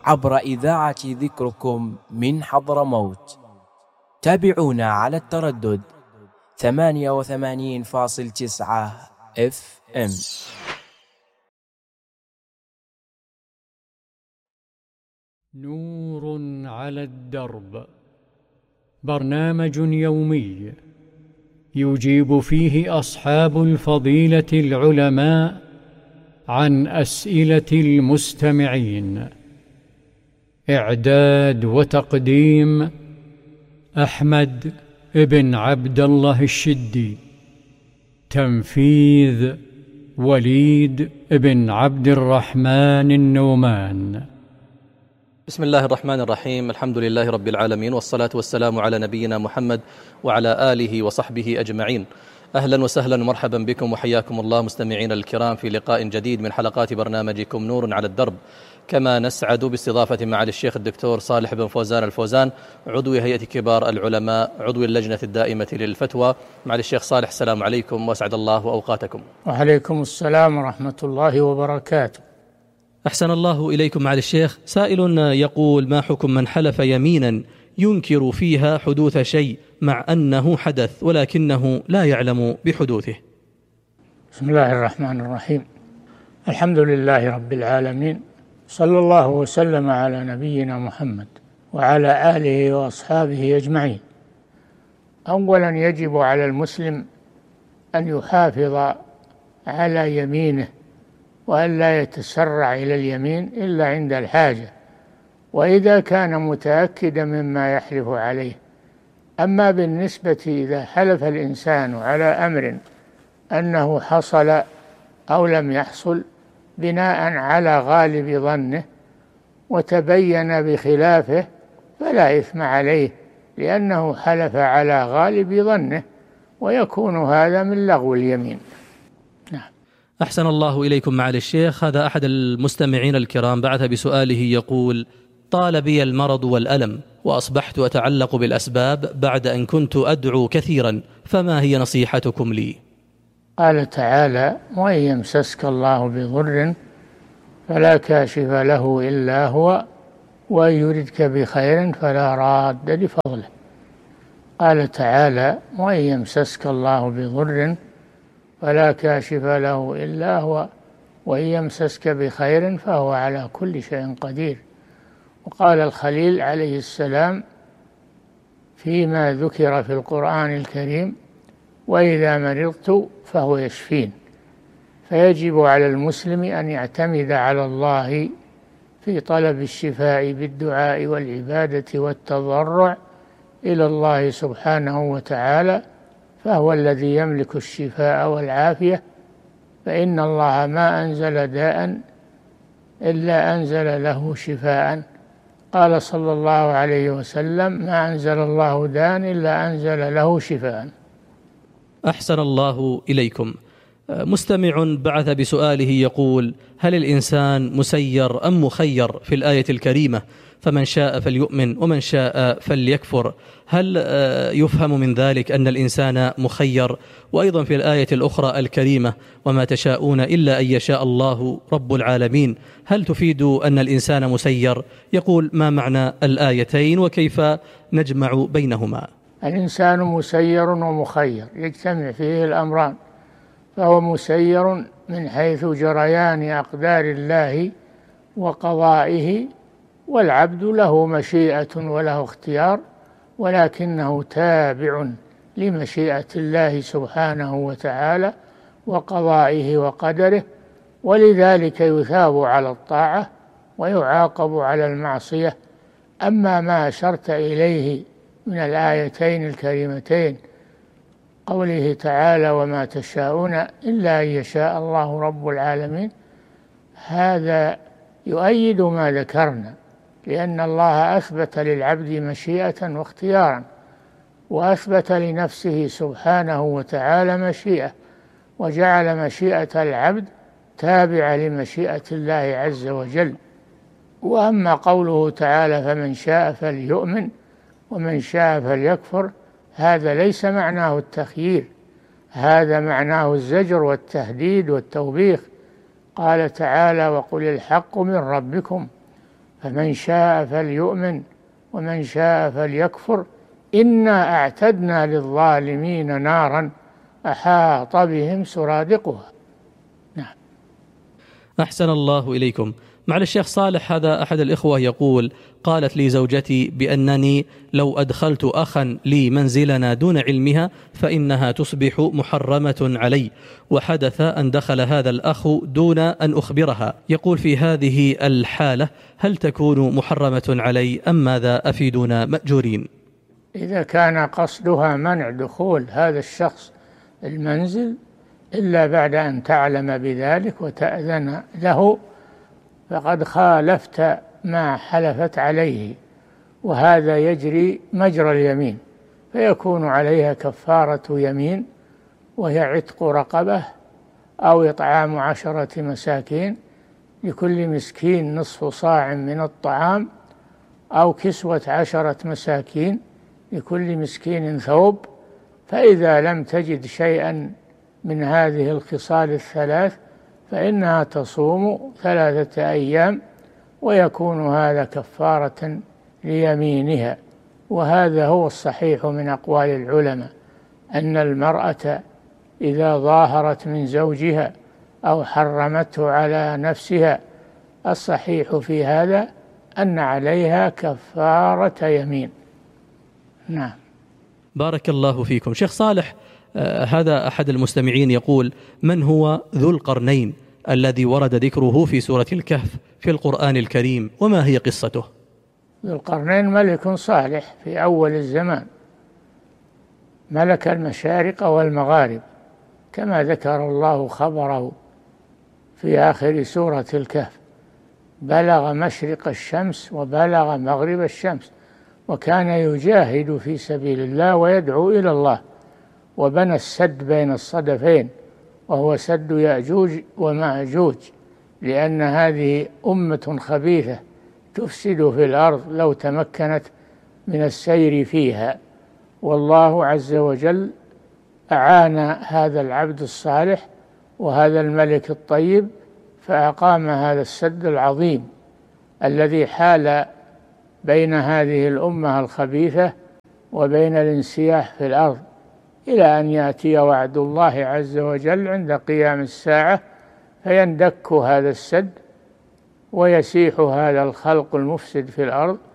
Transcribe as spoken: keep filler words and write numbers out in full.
عبر إذاعة ذكركم من حضرموت. تابعونا على التردد ثمانية وثمانين فاصل تسعة اف ام. نور على الدرب، برنامج يومي يجيب فيه أصحاب الفضيلة العلماء عن أسئلة المستمعين. إعداد وتقديم أحمد ابن عبد الله الشدي. تنفيذ وليد ابن عبد الرحمن النومان. بسم الله الرحمن الرحيم. الحمد لله رب العالمين، والصلاة والسلام على نبينا محمد وعلى آله وصحبه أجمعين. أهلا وسهلا ومرحبا بكم وحياكم الله مستمعين الكرام في لقاء جديد من حلقات برنامجكم نور على الدرب. كما نسعد باستضافة معالي الشيخ الدكتور صالح بن فوزان الفوزان، عضو هيئة كبار العلماء، عضو اللجنة الدائمة للفتوى. معالي الشيخ صالح، السلام عليكم وأسعد الله أوقاتكم. وعليكم السلام ورحمة الله وبركاته. أحسن الله إليكم معالي الشيخ. سائل يقول: ما حكم من حلف يمينا ينكر فيها حدوث شيء مع أنه حدث ولكنه لا يعلم بحدوثه؟ بسم الله الرحمن الرحيم. الحمد لله رب العالمين، صلى الله وسلم على نبينا محمد وعلى آله وأصحابه أجمعين. أولا يجب على المسلم أن يحافظ على يمينه وأن لا يتسرع إلى اليمين إلا عند الحاجة، وإذا كان متأكدا مما يحلف عليه. أما بالنسبة إذا حلف الإنسان على أمر أنه حصل أو لم يحصل بناء على غالب ظنه وتبين بخلافه فلا إثم عليه، لأنه حلف على غالب ظنه، ويكون هذا من لغو اليمين. نعم. أحسن الله إليكم معالي الشيخ. هذا أحد المستمعين الكرام بعث بسؤاله يقول: طال بي المرض والألم وأصبحت أتعلق بالأسباب بعد أن كنت أدعو كثيرا، فما هي نصيحتكم لي؟ قال تعالى: وإن يمسسك الله بضر فلا كاشف له إلا هو وإن يردك بخير فلا راد لفضله. قال تعالى: وإن يمسسك الله بضر فلا كاشف له إلا هو وإن يمسسك بخير فهو على كل شيء قدير. وقال الخليل عليه السلام فيما ذكر في القرآن الكريم: وإذا مرضت فهو يشفين. فيجب على المسلم أن يعتمد على الله في طلب الشفاء بالدعاء والعبادة والتضرع إلى الله سبحانه وتعالى، فهو الذي يملك الشفاء والعافية، فإن الله ما أنزل داء إلا أنزل له شفاء. قال صلى الله عليه وسلم: ما أنزل الله داء إلا أنزل له شفاء. أحسن الله إليكم. مستمع بعث بسؤاله يقول: هل الإنسان مسير أم مخير في الآية الكريمة؟ فمن شاء فليؤمن ومن شاء فليكفر. هل يفهم من ذلك أن الإنسان مخير؟ وأيضا في الآية الأخرى الكريمة: وما تشاءون إلا أن يشاء الله رب العالمين، هل تفيد أن الإنسان مسير؟ يقول: ما معنى الآيتين وكيف نجمع بينهما؟ الإنسان مسير ومخير، يجتمع فيه الأمران، فهو مسير من حيث جريان أقدار الله وقضائه، والعبد له مشيئة وله اختيار، ولكنه تابع لمشيئة الله سبحانه وتعالى وقضائه وقدره، ولذلك يثاب على الطاعة ويعاقب على المعصية. أما ما أشرت إليه من الآيتين الكريمتين، قوله تعالى: وما تشاءون إلا أن يشاء الله رب العالمين، هذا يؤيد ما ذكرنا، لأن الله أثبت للعبد مشيئة واختيارا، وأثبت لنفسه سبحانه وتعالى مشيئة، وجعل مشيئة العبد تابعة لمشيئة الله عز وجل. وأما قوله تعالى: فمن شاء فليؤمن ومن شاء فليكفر، هذا ليس معناه التخيير، هذا معناه الزجر والتهديد والتوبيخ. قال تعالى: وقل الحق من ربكم فمن شاء فليؤمن ومن شاء فليكفر إنا أعتدنا للظالمين نارا أحاط بهم سرادقها. نعم. أحسن الله إليكم. معالي الشيخ صالح، هذا أحد الإخوة يقول: قالت لي زوجتي بأنني لو أدخلت أخا لي منزلنا دون علمها فإنها تصبح محرمة علي، وحدث أن دخل هذا الأخ دون أن أخبرها. يقول: في هذه الحالة هل تكون محرمة علي أم ماذا؟ أفيدونا مأجورين. إذا كان قصدها منع دخول هذا الشخص المنزل إلا بعد أن تعلم بذلك وتأذن له فقد خالفت ما حلفت عليه، وهذا يجري مجرى اليمين، فيكون عليها كفارة يمين، وهي عتق رقبة أو إطعام عشرة مساكين، لكل مسكين نصف صاع من الطعام، أو كسوة عشرة مساكين، لكل مسكين ثوب. فإذا لم تجد شيئا من هذه الخصال الثلاث فإنها تصوم ثلاثة أيام، ويكون هذا كفارة ليمينها. وهذا هو الصحيح من أقوال العلماء، أن المرأة إذا ظاهرت من زوجها أو حرمته على نفسها، الصحيح في هذا أن عليها كفارة يمين. نعم. بارك الله فيكم. شيخ صالح، آه هذا أحد المستمعين يقول: من هو ذو القرنين الذي ورد ذكره في سورة الكهف في القرآن الكريم، وما هي قصته؟ ذو القرنين ملك صالح في أول الزمان، ملك المشارق والمغارب كما ذكر الله خبره في آخر سورة الكهف. بلغ مشرق الشمس وبلغ مغرب الشمس، وكان يجاهد في سبيل الله ويدعو إلى الله، وبنى السد بين الصدفين وهو سد يأجوج ومأجوج، لأن هذه أمة خبيثة تفسد في الأرض لو تمكنت من السير فيها. والله عز وجل أعان هذا العبد الصالح وهذا الملك الطيب فأقام هذا السد العظيم الذي حال بين هذه الأمة الخبيثة وبين الانسياح في الأرض، إلى أن يأتي وعد الله عز وجل عند قيام الساعة فيندك هذا السد ويسيح هذا الخلق المفسد في الأرض